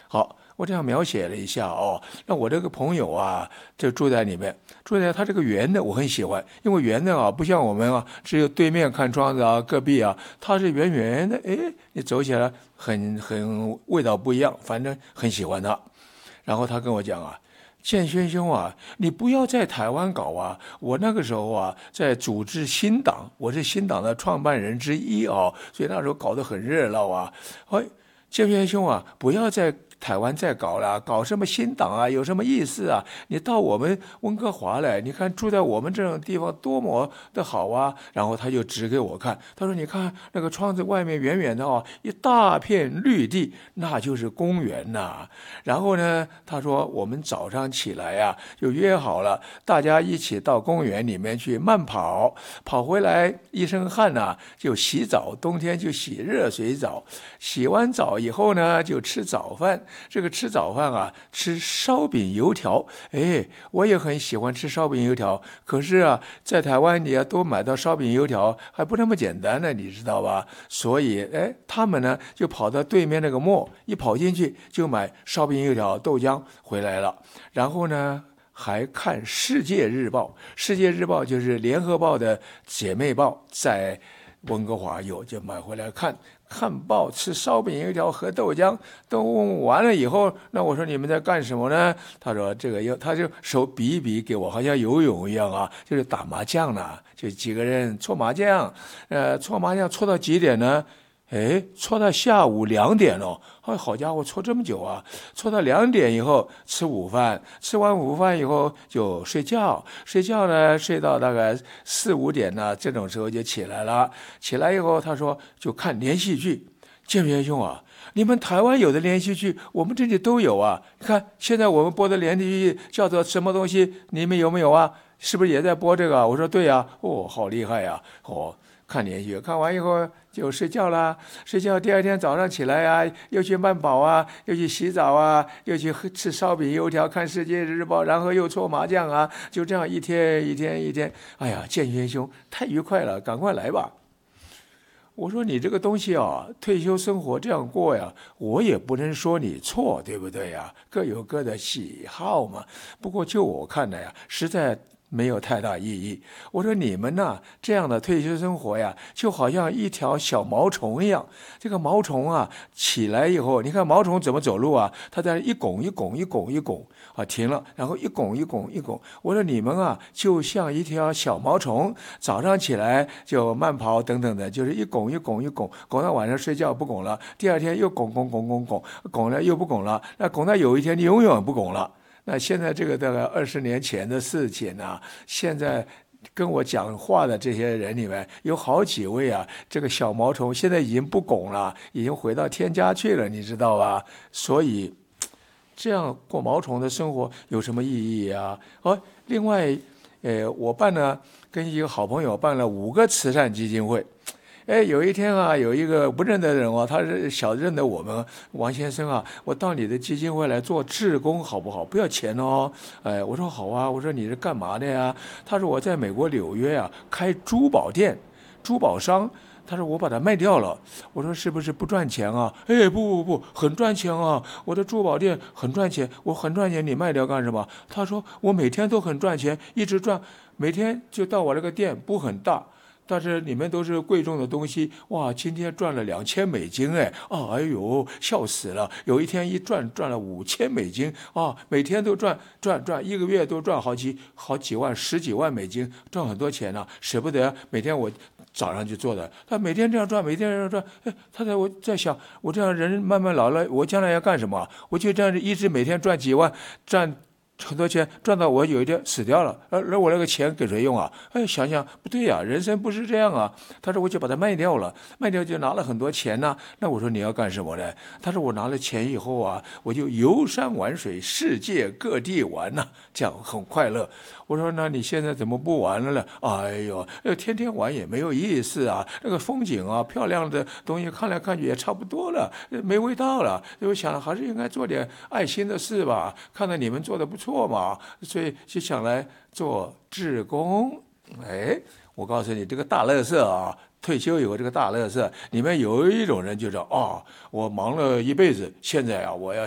好，我这样描写了一下哦。那我这个朋友啊，就住在里面，住在他这个圆的，我很喜欢，因为圆的啊，不像我们啊，只有对面看窗子啊，隔壁啊，它是圆圆的，哎，你走起来很味道不一样，反正很喜欢它。然后他跟我讲啊。建轩兄啊，你不要在台湾搞啊！我那个时候啊，在组织新党，我是新党的创办人之一啊，所以那时候搞得很热闹啊。哎，建轩兄啊，不要在台湾再搞了，搞什么新党啊，有什么意思啊？你到我们温哥华来，你看住在我们这种地方多么的好啊！然后他就指给我看，他说：“你看那个窗子外面远远的哦，一大片绿地，那就是公园呐。”然后呢，他说我们早上起来呀、就约好了，大家一起到公园里面去慢跑，跑回来一身汗呐、就洗澡，冬天就洗热水澡，洗完澡以后呢，就吃早饭。这个吃早饭啊，吃烧饼油条，哎，我也很喜欢吃烧饼油条。可是啊，在台湾你要多买到烧饼油条还不那么简单呢，你知道吧？所以，哎，他们呢就跑到对面那个磨，一跑进去就买烧饼油条、豆浆回来了。然后呢，还看《世界日报》，《世界日报》就是《联合报》的姐妹报，在温哥华有，就买回来看。看报、吃烧饼油条、喝豆浆，都完了以后，那我说你们在干什么呢？他说这个他就手比一比给我，好像游泳一样啊，就是打麻将呢，就几个人搓麻将，搓麻将搓到几点呢？哎，搓到下午2点了。哎，好家伙，搓这么久啊！搓到2点以后吃午饭，吃完午饭以后就睡觉，睡觉呢睡到大概4、5点呢，这种时候就起来了。起来以后，他说就看连续剧。建元兄啊，你们台湾有的连续剧，我们这里都有啊。你看现在我们播的连续剧叫做什么东西？你们有没有啊？是不是也在播这个？我说对呀、哦，好厉害呀、哦。看连续，看完以后就睡觉啦。睡觉，第二天早上起来啊，又去慢跑啊，又去洗澡啊，又去吃烧饼油条，看《世界日报》，然后又搓麻将啊，就这样一天一天一天。哎呀，建轩兄，太愉快了，赶快来吧！我说你这个东西啊，退休生活这样过呀，我也不能说你错，对不对呀？各有各的喜好嘛。不过就我看来呀，实在没有太大意义。我说你们呐，这样的退休生活呀，就好像一条小毛虫一样。这个毛虫啊，起来以后，你看毛虫怎么走路啊？它在一拱一拱一拱一拱啊，停了，然后一拱一拱一拱。我说你们啊，就像一条小毛虫，早上起来就慢跑等等的，就是一拱一拱一拱，拱到晚上睡觉不拱了，第二天又拱拱拱拱拱，拱了又不拱了，那拱到有一天你永远不拱了。那现在这个大概20年前的事情呢，现在跟我讲话的这些人里面有好几位啊，这个小毛虫现在已经不拱了，已经回到天家去了，你知道吧？所以这样过毛虫的生活有什么意义啊？另外，我跟一个好朋友办了5个慈善基金会。哎，有一天啊，有一个不认得的人哦，他是小认得我们王先生啊，我到你的基金会来做志工好不好？不要钱哦。哎，我说好啊，我说你是干嘛的呀？他说我在美国纽约啊开珠宝店，珠宝商。他说我把它卖掉了。我说是不是不赚钱啊？哎，不，很赚钱啊！我的珠宝店很赚钱，我很赚钱，你卖掉干什么？他说我每天都很赚钱，一直赚，每天就到我这个店不很大。但是里面都是贵重的东西，哇！今天赚了$2000，哎，哎呦，笑死了！有一天一赚了$5000，啊，每天都赚，一个月都赚好几万、10几万美金，赚很多钱呢、舍不得。每天我早上就做的，他每天这样赚，每天这样赚，哎，我在想，我这样人慢慢老了，我将来要干什么？我就这样一直每天赚几万，赚很多钱，赚到我有一天死掉了，而我那个钱给谁用啊？哎，想想不对呀、人生不是这样啊。他说我就把它卖掉了，卖掉就拿了很多钱呐、那我说你要干什么呢？他说我拿了钱以后啊，我就游山玩水，世界各地玩呐、这样很快乐。我说那你现在怎么不玩了呢？哎呦，天天玩也没有意思啊，那个风景啊，漂亮的东西看来看去也差不多了，没味道了。我想还是应该做点爱心的事吧，看到你们做的不错嘛，所以就想来做志工。哎，我告诉你，这个大垃圾啊，退休以后这个大垃圾，里面有一种人就是我忙了一辈子，现在啊，我要